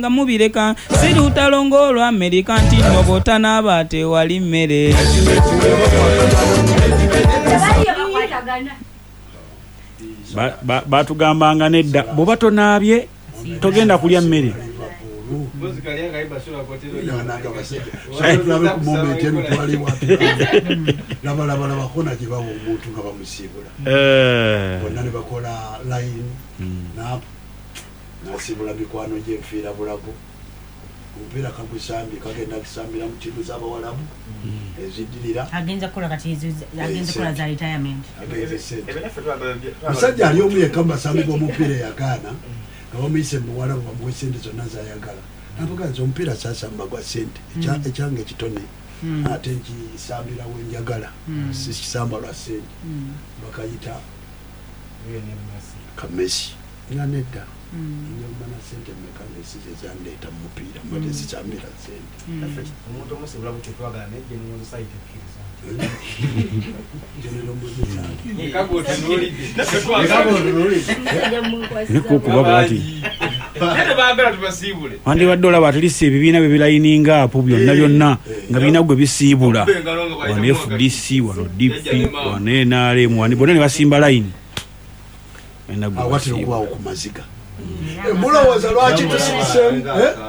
nga mubireka sirutalongolwa Amerika nti nobota n'abate wali mmere batugambanga nedda bwoba tonaabye togenda kulya mmere labalabakona gibawa omuntu nga bamusibula bonna ne bakola line nasibula mikwano gyenfiira bulago omupiira kagusambi kagenda kusambira mu tiimu z'abawalabu eziddirira agenza kukola kati agenza kukola za retirement musajja ali omu yekka mubasambi b'omupiira eyagaana nga bamuyise muwalabu bamuwe sente zonna zayagala navuga nti omupiira saasamba gwa sente ekyange kitone ate nkisambira wenjagala sikisamba lwa sente bakayita kamesi nga nedda nyomana sente meka nesije zandeeta mu mupiira mbadde sikyambira sente omuntu omusibula buti twagala nejje n'omu site wandi wadde olaba atulisa ebibiina bye birayininga apo byonna nga birina gwe bisiibula wano FDC wano DP wano NRM wano bonna ne basimba layini awatira okubawo ku maziga mulowooza lwaki tusirisemu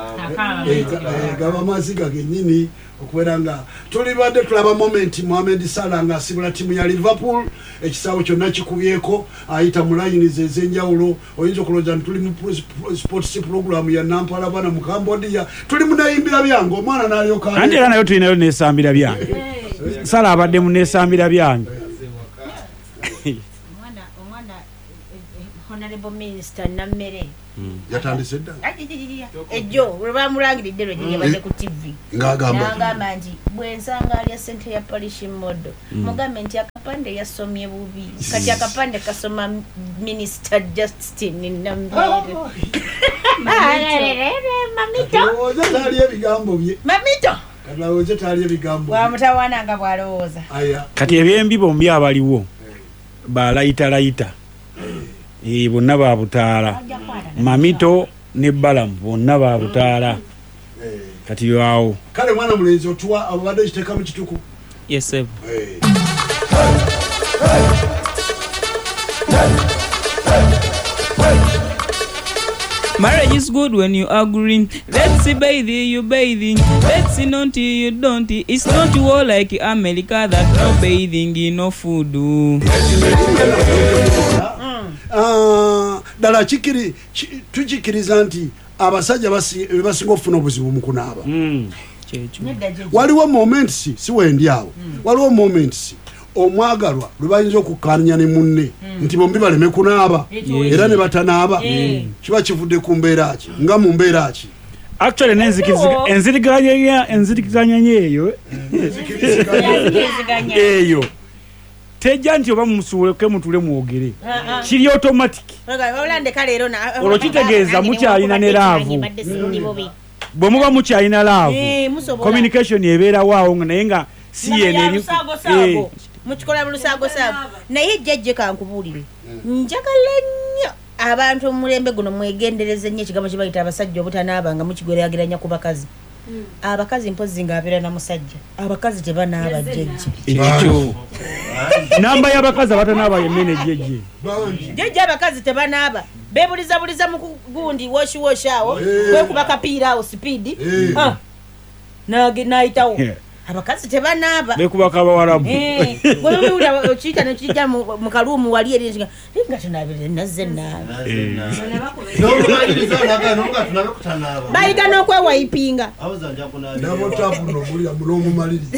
gaba maziga gennyini okubeera nga tuli badde tulaba moment Mohamed Salah nga asibula ttiimu ya Liverpool ekisaawe kyonna kikubyeko ayita mu layiniz ez'enjawulo oyinza okulowooza nti tuli mu sports program ya Nampala bana mu Cambodia tuli munayimbira byange omwana n'alyoka anti era nayo tulinayo neesambira byange Salah abadde mu neesambira byange Honorable Minister Nammere yatandise dda ejjo lwebamulangiridde lwe yabadde ku TV n'agamba nti bwensanga alya ssente ya polishing model mugambe nti akapande yasomye bubi kati akapande kasoma Minister Justin Nammere mamito talya ebigambo bye mamito kalawooze talya ebigambo wamutawaana nga bw'alowooza kati ebyembi bombi abaliwo balayita bonna babutaala mamito ne balamu bonna babutaala kati waawo kale mwana mulenzi otuwa abo badde kiteeka mu kituku yes sir Marriage is good when you agree. Let's see bathing, you bathing. Let's see not you don't. It's not war like America that no bathing, no food. Dala tukikiriza nti abasajja basinga okufuna obuzibu mu kunaaba. Waliwo moments si wendi awo. Waliwo moments omwagalwa lwebayinza okukkaanya ne munne nti bombi baleme kunaaba era ne batanaaba kiba kivudde ku mbeera ki nga mu mbeera ki actually enziriganya eyo tejja nti oba mumusuuleke mutule mwogere kiri automatic olwo kitegeeza mukyalina ne laavu bwe muba mukyalina laavu communication ebeera waawo naye nga si yene mukikola bulusago naye jjajje kankubuulire njagala nnyo abantu omulembe guno mwegendereze nnyo ekigambo kye bayita abasajja obutanaaba nga mukigwerageranya ku bakazi abakazi mpozi ng'abeera na musajja abakazi tebanaaba jjajje ekyo namba y'abakazi abatanaaba yemmene jjajje abakazi tebanaaba beebuliza mu gundi woshi awo kwekuba kapiira awo sipiidi n'ayitawo abakazi tebanaaba bekubaka abawalabu gwewuula okiyita nekijja mu kaluumu wali eri nga tunaabire nazze naaba bayiga n'okwewayipinga mulongomaliriza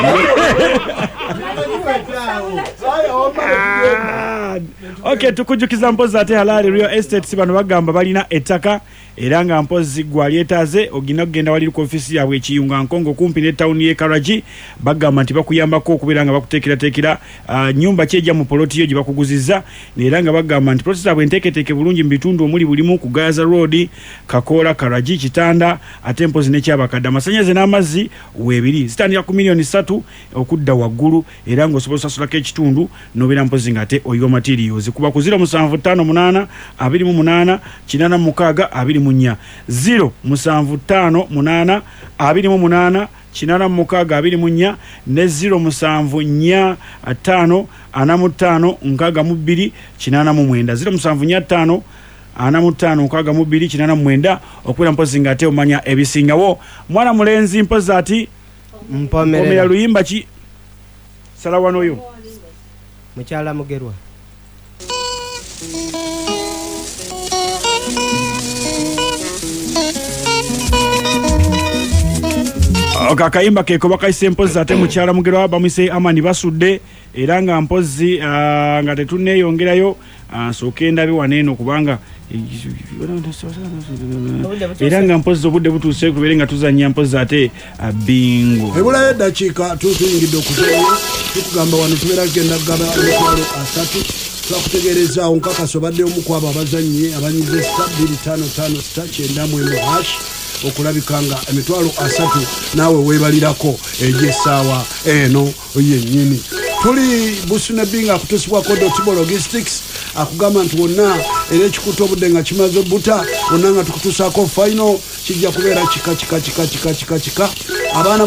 okay tukujukiza mpozi ate Halali Real Estates bano bagamba balina ettaka era nga mpozi gwalyetaaze ogina okugenda wali ku ofisi yaabwe ekiyunga nkongo kumpi ne town ye Karachi bagamba nti bakuyambako okubeera nga bakuteekerateekera nyumba kyejja mu poloti yo gye bakuguzizza era nga bagamba nti poloti zaabwe enteeketeeke bulungi mu bitundu omuli bulimu ku Gaza Road Kakola Karachi Kitanda ate mpozi n'ekyabakadde amasannyalaze n'amazzi weebiri zitandika ku $3 okudda waggulu era ng'osobola osasulako ekitundu n'obeera mpozi ng'ate oyiwa materials kuba ku 0758 28 86 20 24 075 28 86 24 ne 074 5 45 62 89 074 5 45 62 okuira mpozi nga ate omanya ebisingawo mwana mulenzi mpozi ati mpomera luyimba ki sala wanoyo mukyala mugerwa akayimba kekoba kaise mpozi ate mukyala mugerwa bamwise Amani basudde era nga mpozi nga tetuneyongerayo sooke ndabe waneeno kubanga era nga mpozi obudde butuuse kubere nga tuzanya mpozi ate bingo ebulayo eddakiika tuyingidde okuzanya tukugamba wano tubeera genda kugaba emitwalo 3 twakutegerezaawo nkakasa obadde omu kwabo abazannyi abanyize 2556 okulabika nga emitwalo 3 naawe weebalirako egy'essaawa eno yennyini tuli busunebinga akutusibwako Dotibo Logistics akugamba nti wonna era ekikuta obudde nga kimaze obbuta wonna nga tukutuusaako final kijja kubeera kika abaana